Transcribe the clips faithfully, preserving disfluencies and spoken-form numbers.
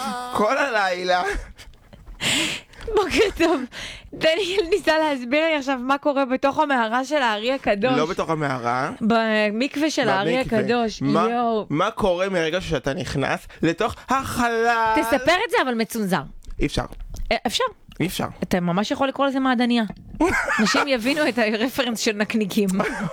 כל הלילה. בוקר טוב. דניאל ניסה להסביר לי עכשיו מה קורה בתוך המערה של הארי הקדוש. לא בתוך המערה. במקווה של הארי הקדוש. מה, יו. מה קורה מרגע שאתה נכנס לתוך החלל? תספר את זה אבל מצונזר. אי אפשר. אפשר. אי אפשר. אתה ממש יכול לקרוא לזה מעדניה. אנשים יבינו את הרפרנס של נקניקים.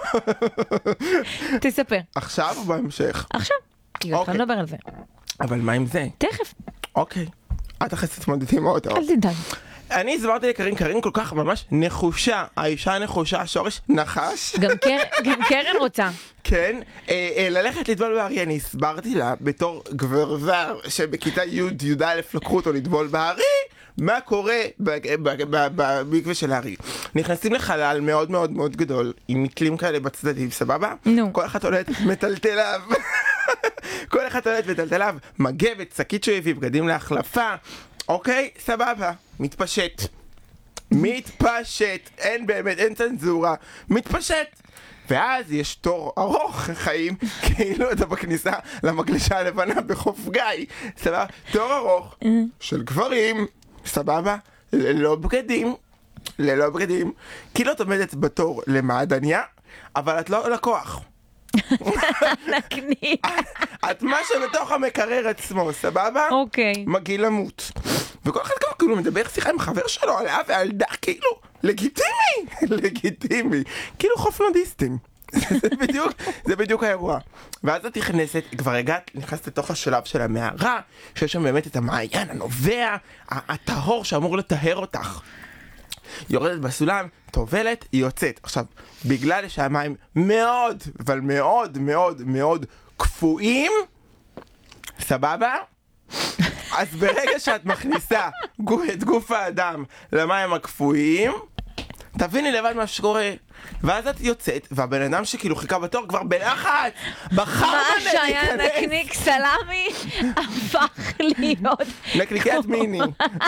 תספר. עכשיו או בהמשך? עכשיו. כי אתה נדבר על זה. אבל מה עם זה? תכף. אוקיי. את אחרי תתמודדי עם האוטו. אל תדאג. אני הסברתי לקרין, קרין כל כך ממש נחושה, האישה נחושה, שורש נחש. גם קרן רוצה. כן, ללכת לטבול בהרי, אני הסברתי לה בתור גבר זר שבכיתה י' י"א לקחו אותו לטבול בהרי, מה קורה במקווה של הארי. נכנסים לחלל מאוד מאוד מאוד גדול, עם מקלים כאלה בצדדים, סבבה? נו. כל אחד הולדת מטלטליו. כל אחד הולדת מטלטליו, מגבת, שקית שהוא הביא, בגדים להחלפה. אוקיי, סבבה, מתפשט. מתפשט, אין באמת, אין צנזורה, מתפשט. ואז יש תור ארוך חיים, כאילו אתה בכניסה למגלשה הלבנה בחוף גיא, סבבה, תור ארוך של גברים, סבבה, ללא בגדים, ללא בגדים, כאילו את עומדת בתור למעדניה, אבל את לא לקוח. נקניק. את מה שבתוך המקרר עצמו, סבבה? אוקיי. מגיע למות. וכל אחד גם כאילו מדבר שיחה עם חבר שלו עליה ועל דח, כאילו, לגיטימי, לגיטימי. כאילו חוף נודיסטים. זה בדיוק, זה בדיוק האירוע. ואז את נכנסת, כבר הגעת, נכנסת לתוך השלב של המערה, שיש שם באמת את המעיין הנובע, הטהור שאמור לטהר אותך. יורדת בסולם, טובלת, היא יוצאת. עכשיו, בגלל שהמים מאוד, אבל מאוד מאוד מאוד קפואים, סבבה? אז ברגע שאת מכניסה את גוף האדם למים הקפואים, תביני לבד מה שקורה. ואז את יוצאת, והבן אדם שכאילו חיכה בתור כבר בלחץ, בחר מה שהיה נקניק סלמי הפך להיות נקניקיית מיני.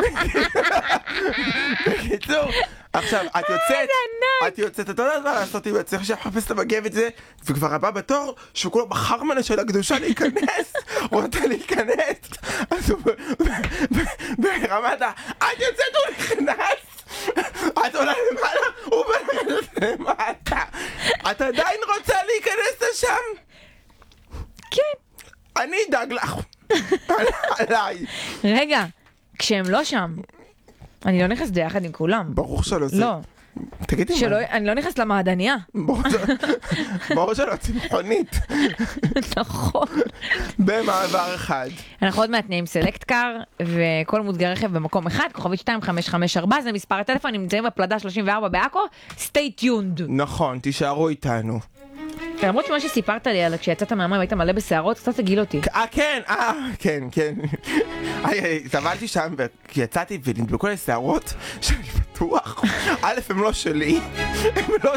בקיצור, עכשיו, את יוצאת, את יוצאת, אתה יודע מה לעשות אם צריך שחפש את המגבת זה, וכבר הבא בתור, שהוא כולו בחרמנה של הקדושה להיכנס, הוא רוצה להיכנס, אז הוא ברמת ה... את יוצאת, הוא נכנס, את עולה למעלה, הוא בלחץ למטה, את עדיין רוצה להיכנס לשם? כן. אני אדאג לך. עליי. רגע, כשהם לא שם, אני לא נכנסת ביחד עם כולם. ברור שלא זה. לא. תגידי שלא, מה. אני לא נכנסת למעדניה. ברור שלא, צמחונית. נכון. במעבר אחד. אנחנו עוד מעט נהיה עם סלקט קאר, וכל מותגי רכב במקום אחד, כוכבית שתיים חמש חמש ארבע, זה מספר הטלפון, נמצאים בפלדה שלושים וארבע בעכו, stay tuned. נכון, תישארו איתנו. למרות שמה שסיפרת לי על כשיצאת מהמים היית מלא בשערות, קצת תגיל אותי. אה, כן, אה, כן, כן. סבלתי שם, כי יצאתי ונדבקו לי שערות, שאני בטוח, א', הם לא שלי, הם לא